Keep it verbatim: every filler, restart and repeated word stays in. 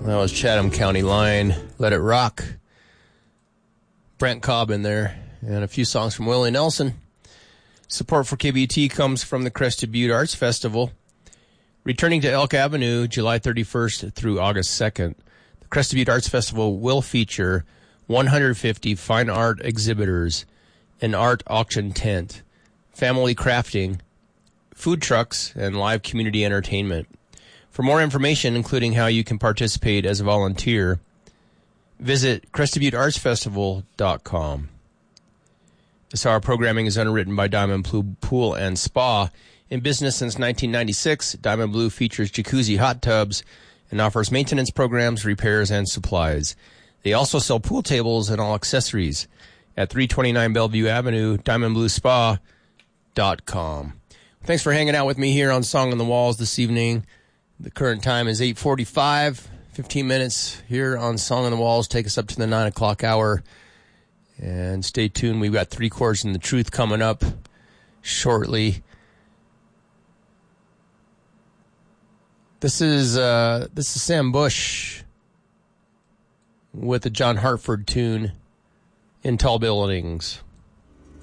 That was Chatham County Line, Let It Rock. Brent Cobb in there, and a few songs from Willie Nelson. Support for K B T comes from the Crested Butte Arts Festival. Returning to Elk Avenue, July thirty-first through August second. The Crested Butte Arts Festival will feature one hundred fifty fine art exhibitors, an art auction tent, family crafting, food trucks, and live community entertainment. For more information, including how you can participate as a volunteer, visit crested butte arts festival dot com. This hour programming is underwritten by Diamond Blue Pool and Spa. In business since nineteen ninety-six, Diamond Blue features jacuzzi hot tubs and offers maintenance programs, repairs, and supplies. They also sell pool tables and all accessories at three twenty-nine Bellevue Avenue, diamond blue spa dot com. Thanks for hanging out with me here on Song on the Walls this evening. The current time is eight forty-five. fifteen minutes here on Song on the Walls take us up to the nine o'clock hour. And stay tuned. We've got Three Chords and the Truth coming up shortly. This is uh, this is Sam Bush with the John Hartford tune, In Tall Buildings.